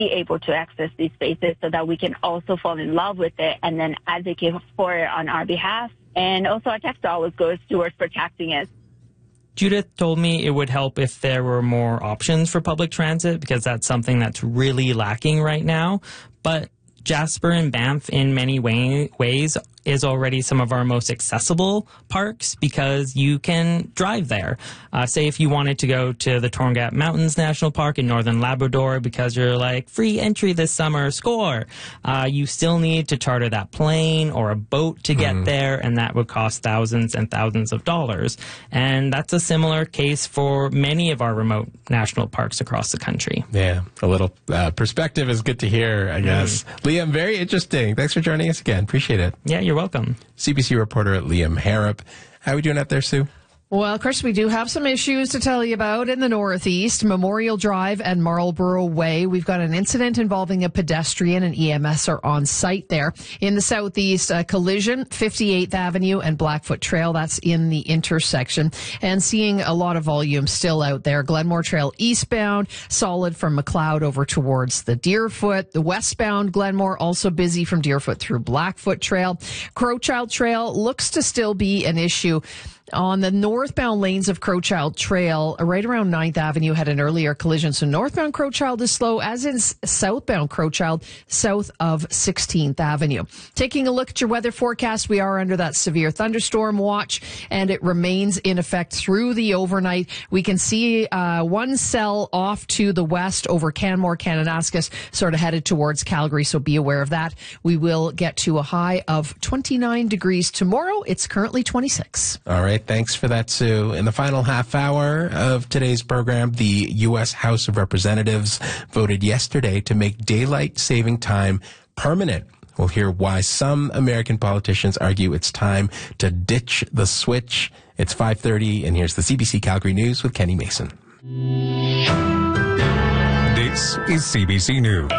be able to access these spaces so that we can also fall in love with it and then advocate for it on our behalf. And also our tax dollars goes towards protecting it. Judith told me it would help if there were more options for public transit because that's something that's really lacking right now. But Jasper and Banff in many ways is already some of our most accessible parks because you can drive there. Say if you wanted to go to the Torngat Mountains National Park in Northern Labrador because you're like, free entry this summer, score. You still need to charter that plane or a boat to get there, and that would cost thousands and thousands of dollars. And that's a similar case for many of our remote national parks across the country. Yeah, a little perspective is good to hear, I guess. Liam, very interesting. Thanks for joining us again. Appreciate it. Yeah, you're welcome. CBC reporter Liam Harrop. How are we doing out there, Sue? Well, Chris, we do have some issues to tell you about in the Northeast. Memorial Drive and Marlborough Way. We've got an incident involving a pedestrian, and EMS are on site there. In the Southeast, a collision, 58th Avenue and Blackfoot Trail. That's in the intersection. And seeing a lot of volume still out there. Glenmore Trail eastbound, solid from McLeod over towards the Deerfoot. The westbound Glenmore also busy from Deerfoot through Blackfoot Trail. Crowchild Trail looks to still be an issue. On the northbound lanes of Crowchild Trail, right around 9th Avenue, had an earlier collision. So northbound Crowchild is slow, as is southbound Crowchild, south of 16th Avenue. Taking a look at your weather forecast, we are under that severe thunderstorm watch, and it remains in effect through the overnight. We can see one cell off to the west over Canmore, Kananaskis, sort of headed towards Calgary, so be aware of that. We will get to a high of 29 degrees tomorrow. It's currently 26. All right. Thanks for that, Sue. In the final half hour of today's program, the U.S. House of Representatives voted yesterday to make daylight saving time permanent. We'll hear why some American politicians argue it's time to ditch the switch. It's 5:30, and here's the CBC Calgary News with Kenny Mason. This is CBC News.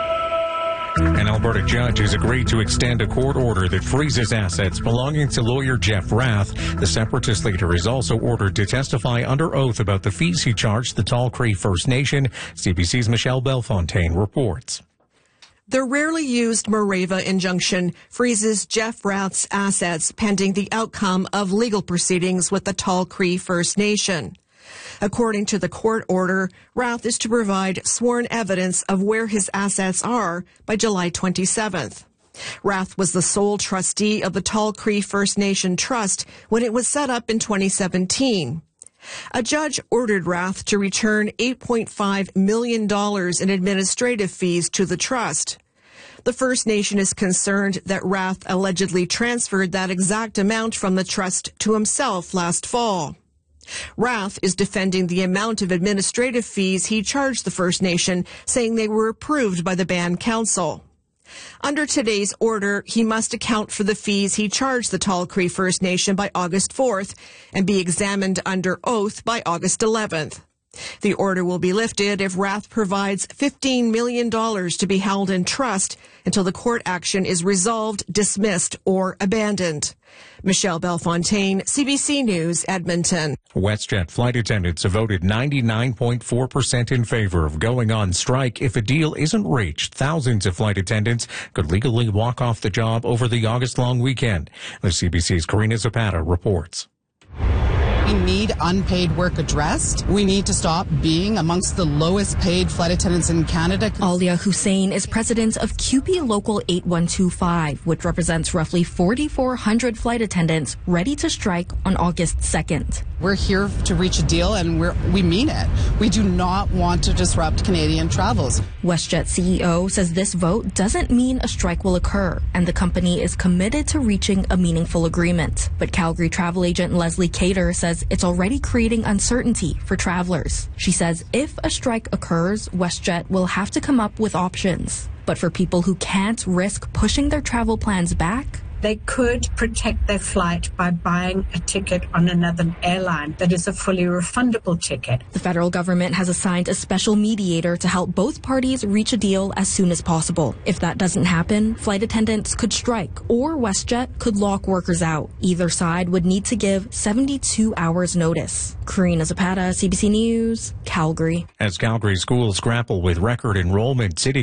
An Alberta judge has agreed to extend a court order that freezes assets belonging to lawyer Jeff Rath. The Separatist leader is also ordered to testify under oath about the fees he charged the Tall Cree First Nation. CBC's Michelle Bellefontaine reports. The rarely used Mareva injunction freezes Jeff Rath's assets pending the outcome of legal proceedings with the Tall Cree First Nation. According to the court order, Rath is to provide sworn evidence of where his assets are by July 27th. Rath was the sole trustee of the Tall Cree First Nation Trust when it was set up in 2017. A judge ordered Rath to return $8.5 million in administrative fees to the trust. The First Nation is concerned that Rath allegedly transferred that exact amount from the trust to himself last fall. Rath is defending the amount of administrative fees he charged the First Nation, saying they were approved by the Band Council. Under today's order, he must account for the fees he charged the Tall Cree First Nation by August 4th and be examined under oath by August 11th. The order will be lifted if Rath provides $15 million to be held in trust until the court action is resolved, dismissed, or abandoned. Michelle Bellefontaine, CBC News, Edmonton. WestJet flight attendants have voted 99.4% in favor of going on strike. If a deal isn't reached, thousands of flight attendants could legally walk off the job over the August-long weekend. The CBC's Karina Zapata reports. We need unpaid work addressed. We need to stop being amongst the lowest paid flight attendants in Canada. Alia Hussein is president of CUPE Local 8125, which represents roughly 4,400 flight attendants ready to strike on August 2nd. We're here to reach a deal, and we mean it. We do not want to disrupt Canadian travels. WestJet CEO says this vote doesn't mean a strike will occur, and the company is committed to reaching a meaningful agreement. But Calgary travel agent Leslie Cater says it's already creating uncertainty for travelers. She says if a strike occurs, WestJet will have to come up with options. But for people who can't risk pushing their travel plans back, they could protect their flight by buying a ticket on another airline that is a fully refundable ticket. The federal government has assigned a special mediator to help both parties reach a deal as soon as possible. If that doesn't happen, flight attendants could strike or WestJet could lock workers out. Either side would need to give 72 hours notice. Karina Zapata, CBC News, Calgary. As Calgary schools grapple with record enrollment, City